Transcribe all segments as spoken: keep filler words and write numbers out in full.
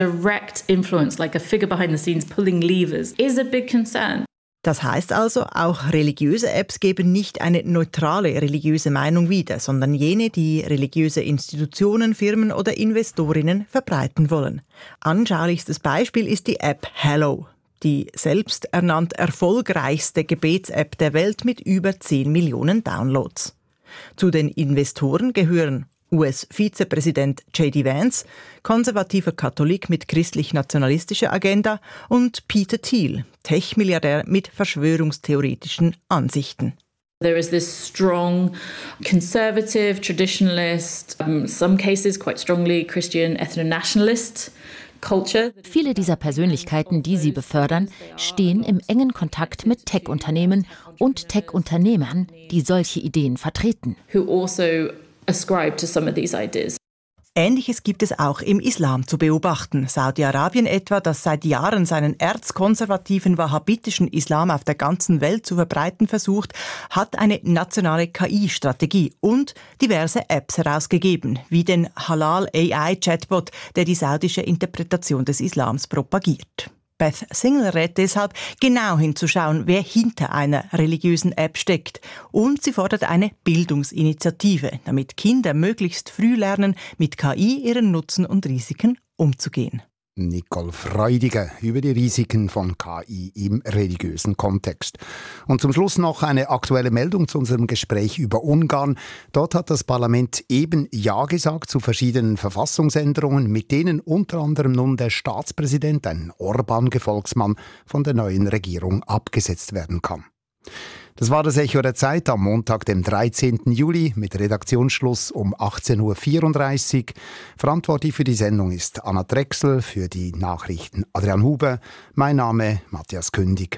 Direct influence, like a figure behind the scenes pulling levers, is a big concern. Das heißt also, auch religiöse Apps geben nicht eine neutrale religiöse Meinung wieder, sondern jene, die religiöse Institutionen, Firmen oder Investorinnen verbreiten wollen. Anschaulichstes Beispiel ist die App Hallow, die selbsternannt erfolgreichste Gebets-App der Welt mit über zehn Millionen Downloads. Zu den Investoren gehören U S-Vizepräsident J D Vance, konservativer Katholik mit christlich-nationalistischer Agenda, und Peter Thiel, Tech-Milliardär mit verschwörungstheoretischen Ansichten. There is this strong conservative, traditionalist, in some cases quite strongly Christian ethno-nationalist culture. Viele dieser Persönlichkeiten, die sie befördern, stehen im engen Kontakt mit Tech-Unternehmen und Tech-Unternehmern, die solche Ideen vertreten. Who also ascribe to some of these ideas. Ähnliches gibt es auch im Islam zu beobachten. Saudi-Arabien etwa, das seit Jahren seinen erzkonservativen wahhabitischen Islam auf der ganzen Welt zu verbreiten versucht, hat eine nationale K I-Strategie und diverse Apps herausgegeben, wie den Halal A I-Chatbot, der die saudische Interpretation des Islams propagiert. Beth Singel rät deshalb, genau hinzuschauen, wer hinter einer religiösen App steckt. Und sie fordert eine Bildungsinitiative, damit Kinder möglichst früh lernen, mit K I, ihren Nutzen und Risiken umzugehen. Nicole Freudiger über die Risiken von K I im religiösen Kontext. Und zum Schluss noch eine aktuelle Meldung zu unserem Gespräch über Ungarn. Dort hat das Parlament eben Ja gesagt zu verschiedenen Verfassungsänderungen, mit denen unter anderem nun der Staatspräsident, ein Orban-Gefolgsmann, von der neuen Regierung abgesetzt werden kann. Das war das Echo der Zeit am Montag, dem dreizehnten Juli, mit Redaktionsschluss um achtzehn Uhr vierunddreißig. Verantwortlich für die Sendung ist Anna Drechsel, für die Nachrichten Adrian Huber. Mein Name Matthias Kündig.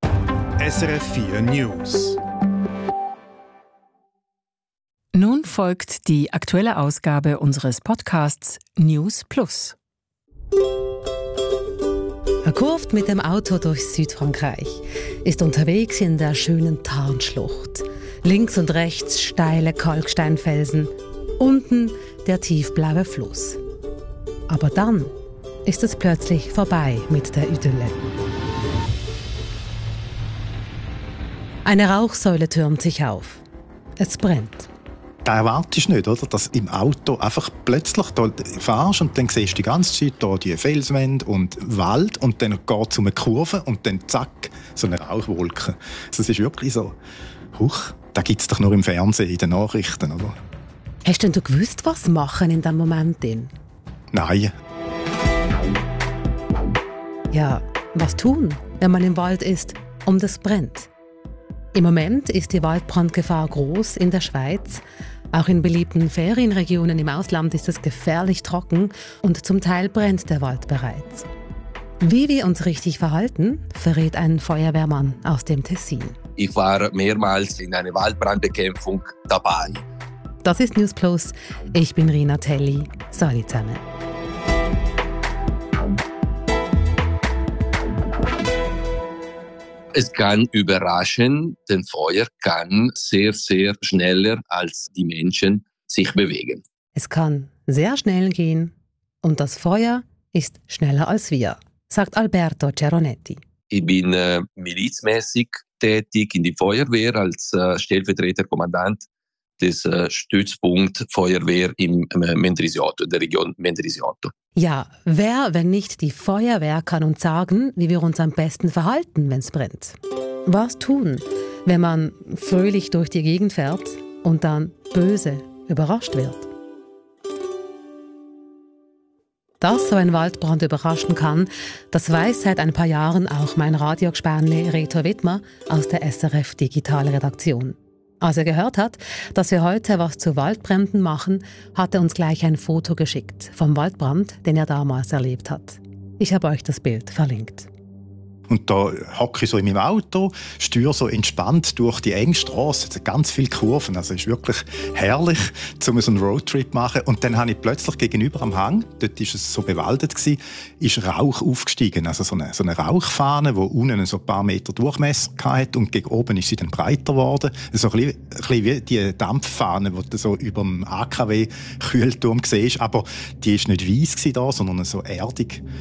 S R F vier News. Nun folgt die aktuelle Ausgabe unseres Podcasts News Plus. Er kurvt mit dem Auto durch Südfrankreich, ist unterwegs in der schönen Tarnschlucht. Links und rechts steile Kalksteinfelsen, unten der tiefblaue Fluss. Aber dann ist es plötzlich vorbei mit der Idylle. Eine Rauchsäule türmt sich auf. Es brennt. Da erwartest du nicht, oder? Dass im Auto einfach plötzlich da fährst und dann siehst du die ganze Zeit da die Felswände und Wald und dann geht es um eine Kurve und dann zack, so eine Rauchwolke. Das ist wirklich so, huch, da gibt es doch nur im Fernsehen, in den Nachrichten, oder? Hast denn du gewusst, was machen in diesem Moment? Denn? Nein. Ja, was tun, wenn man im Wald ist und es brennt? Im Moment ist die Waldbrandgefahr groß in der Schweiz. Auch in beliebten Ferienregionen im Ausland ist es gefährlich trocken und zum Teil brennt der Wald bereits. Wie wir uns richtig verhalten, verrät ein Feuerwehrmann aus dem Tessin. Ich war mehrmals in einer Waldbrandbekämpfung dabei. Das ist News Plus. Ich bin Rina Telli. Salut zusammen. Es kann überraschen, denn Feuer kann sehr, sehr schneller als die Menschen sich bewegen. Es kann sehr schnell gehen und das Feuer ist schneller als wir, sagt Alberto Ceronetti. Ich bin äh, milizmäßig tätig in die Feuerwehr als äh, Stellvertreterkommandant des äh, Stützpunkt Feuerwehr im äh, Mendrisiotto, der Region Mendrisiotto. Ja, wer, wenn nicht die Feuerwehr, kann uns sagen, wie wir uns am besten verhalten, wenn es brennt. Was tun, wenn man fröhlich durch die Gegend fährt und dann böse überrascht wird? Dass so ein Waldbrand überraschen kann, das weiß seit ein paar Jahren auch mein Radiogespanne Reto Wittmer aus der S R F Digitalredaktion. Als er gehört hat, dass wir heute was zu Waldbränden machen, hat er uns gleich ein Foto geschickt vom Waldbrand, den er damals erlebt hat. Ich habe euch das Bild verlinkt. Und da hocke ich so in meinem Auto, steuere so entspannt durch die enge Strasse. Es hat ganz viele Kurven, also es ist wirklich herrlich, um so einen Roadtrip zu machen. Und dann habe ich plötzlich gegenüber am Hang, dort war es so bewaldet, ist Rauch aufgestiegen. Also so eine, so eine Rauchfahne, die unten so ein paar Meter Durchmesser hatte und gegen oben ist sie dann breiter geworden. So ein bisschen, ein bisschen wie die Dampffahne, die du so über dem A K W-Kühlturm siehst. Aber die war nicht weiss da, sondern so erdig.